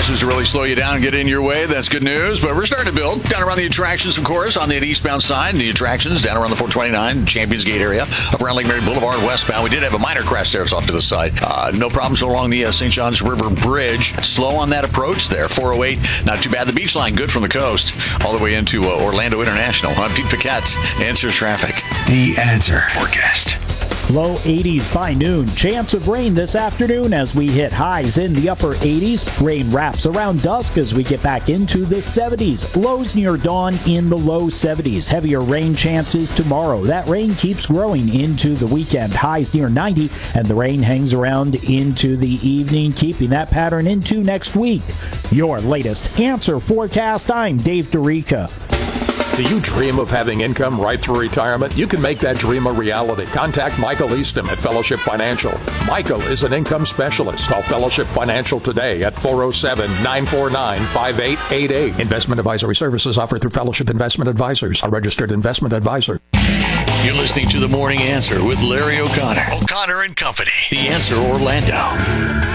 passes to really slow you down and get in your way. That's good news. But we're starting to build down around the attractions, of course, on the eastbound side. The attractions down around the 429 Champions Gate area, up around Lake Mary Boulevard westbound. We did have a minor crash there. It's off to the side. No problems along the St. Johns River Bridge. Slow on that approach there. 408, not too bad. The beach line, good from the coast, all the way into Orlando International. I'm Pete Paquette. Answer traffic. The Answer forecast. Low 80s by noon. Chance of rain this afternoon as we hit highs in the upper 80s. Rain wraps around dusk as we get back into the 70s. Lows near dawn in the low 70s. Heavier rain chances tomorrow. That rain keeps growing into the weekend. Highs near 90, and the rain hangs around into the evening, keeping that pattern into next week. Your latest Answer forecast. I'm Dave Dorica. Do you dream of having income right through retirement? You can make that dream a reality. Contact Michael Easton at Fellowship Financial. Michael is an income specialist. Call Fellowship Financial today at 407-949-5888. Investment advisory services offered through Fellowship Investment Advisors, a registered investment advisor. You're listening to The Morning Answer with Larry O'Connor. O'Connor and Company. The Answer Orlando.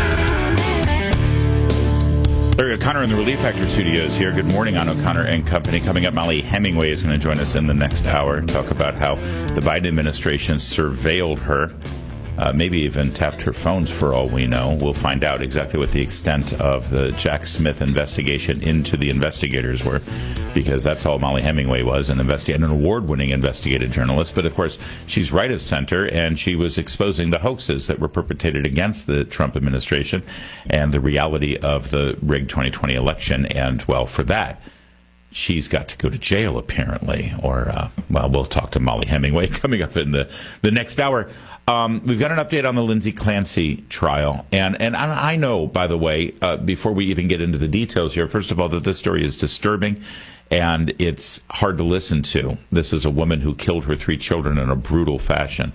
Larry O'Connor in the Relief Factor studios here. Good morning on O'Connor and Company. Coming up, Molly Hemingway is going to join us in the next hour and talk about how the Biden administration surveilled her, maybe even tapped her phones for all we know. We'll find out exactly what the extent of the Jack Smith investigation into the investigators were, because that's all Molly Hemingway was, an award-winning investigative journalist. But, of course, she's right of center, and she was exposing the hoaxes that were perpetrated against the Trump administration and the reality of the rigged 2020 election. And, well, for that, she's got to go to jail, apparently. Or, we'll talk to Molly Hemingway coming up in the next hour. We've got an update on the Lindsay Clancy trial. And I know, by the way, before we even get into the details here, first of all, that this story is disturbing and it's hard to listen to. This is a woman who killed her 3 children in a brutal fashion.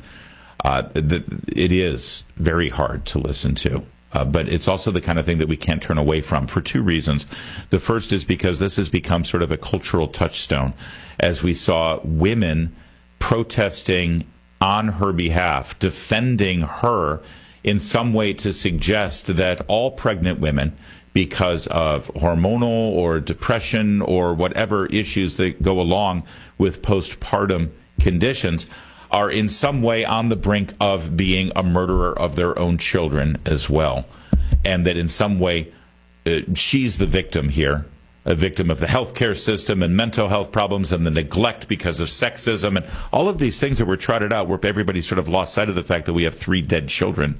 It is very hard to listen to. But it's also the kind of thing that we can't turn away from for 2 reasons. The first is because this has become sort of a cultural touchstone, as we saw women protesting on her behalf, defending her in some way to suggest that all pregnant women, because of hormonal or depression or whatever issues that go along with postpartum conditions, are in some way on the brink of being a murderer of their own children as well. And that in some way she's the victim here, a victim of the healthcare system and mental health problems and the neglect because of sexism and all of these things that were trotted out, where everybody sort of lost sight of the fact that we have 3 dead children,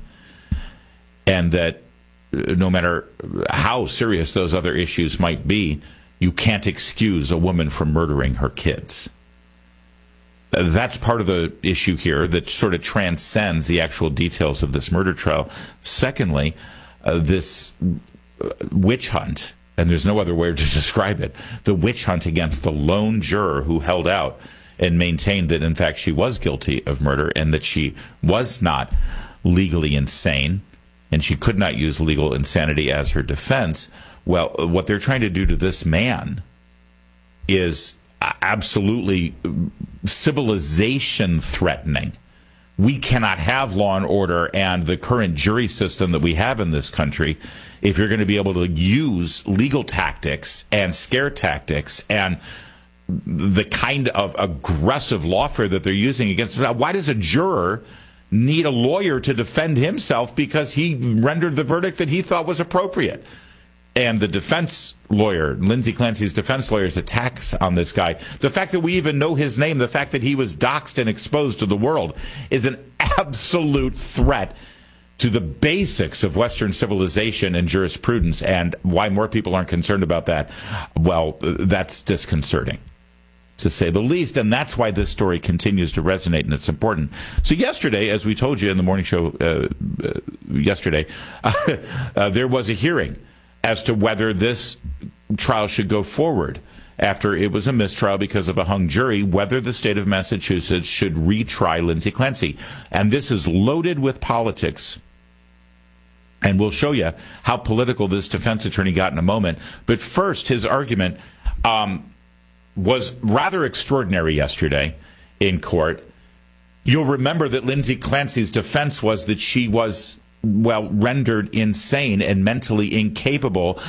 and that no matter how serious those other issues might be, you can't excuse a woman from murdering her kids. That's part of the issue here that sort of transcends the actual details of this murder trial. Secondly, this witch hunt, and there's no other way to describe it, the witch hunt against the lone juror who held out and maintained that, in fact, she was guilty of murder and that she was not legally insane and she could not use legal insanity as her defense. Well, what they're trying to do to this man is absolutely civilization threatening. We cannot have law and order and the current jury system that we have in this country if you're going to be able to use legal tactics and scare tactics and the kind of aggressive lawfare that they're using against. Why does a juror need a lawyer to defend himself because he rendered the verdict that he thought was appropriate? And the defense lawyer, Lindsay Clancy's defense lawyer's attacks on this guy, the fact that we even know his name, the fact that he was doxxed and exposed to the world, is an absolute threat to the basics of Western civilization and jurisprudence. And why more people aren't concerned about that, well, that's disconcerting, to say the least. And that's why this story continues to resonate, and it's important. So yesterday, as we told you in the morning show yesterday, there was a hearing as to whether this trial should go forward after it was a mistrial because of a hung jury, whether the state of Massachusetts should retry Lindsay Clancy. And this is loaded with politics. And we'll show you how political this defense attorney got in a moment. But first, his argument was rather extraordinary yesterday in court. You'll remember that Lindsay Clancy's defense was that she was, rendered insane and mentally incapable